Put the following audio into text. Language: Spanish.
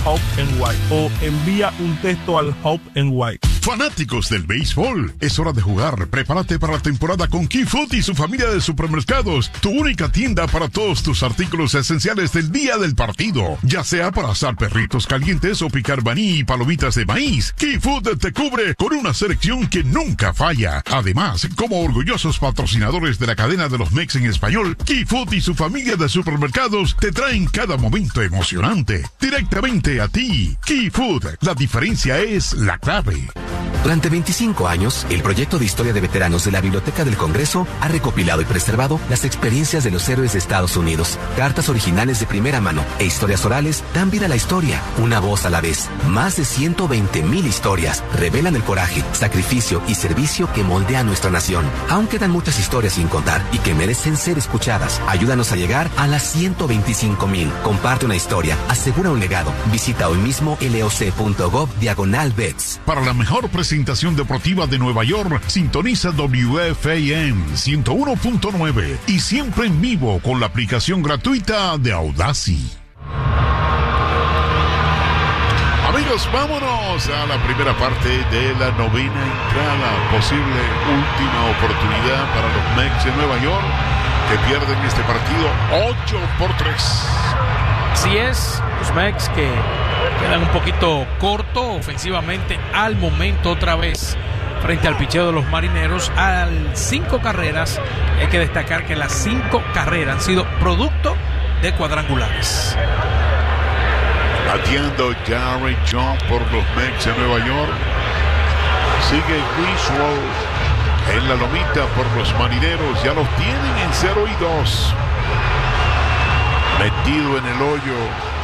Hope NY o envía un texto al Hope NY. Fanáticos del béisbol, es hora de jugar. Prepárate para la temporada con Key Food y su familia de supermercados, tu única tienda para todos tus artículos esenciales del día del partido, ya sea para asar perritos calientes o picar maní y palomitas de maíz. Key Food te cubre con una selección que nunca falla. Además, como orgullosos patrocinadores de la cadena de los Mex en español, Key Food y su familia de supermercados te traen cada momento emocionante directamente a ti. Key Food, la diferencia es la clave. Durante 25 años, el proyecto de historia de veteranos de la Biblioteca del Congreso ha recopilado y preservado las experiencias de los héroes de Estados Unidos. Cartas originales de primera mano e historias orales dan vida a la historia, una voz a la vez. Más de 120,000 historias revelan el coraje, sacrificio y servicio que moldea nuestra nación. Aún quedan muchas historias sin contar y que merecen ser escuchadas. Ayúdanos a llegar a las 125,000. Comparte una historia, asegura un legado. Visita hoy mismo loc.gov/vets. Para la mejor presentación deportiva de Nueva York, sintoniza WFAN 101.9 y siempre en vivo con la aplicación gratuita de Audacy. Amigos, vámonos a la primera parte de la novena entrada, posible última oportunidad para los Mets de Nueva York, que pierden este partido 8-3. Así es, los Mets que quedan un poquito corto ofensivamente al momento otra vez frente al picheo de los Marineros al 5 carreras. Hay que destacar que las 5 carreras han sido producto de cuadrangulares. Bateando Jared John por los Mets de Nueva York. Sigue Griswold en la lomita por los Marineros. Ya los tienen en 0-2. Metido en el hoyo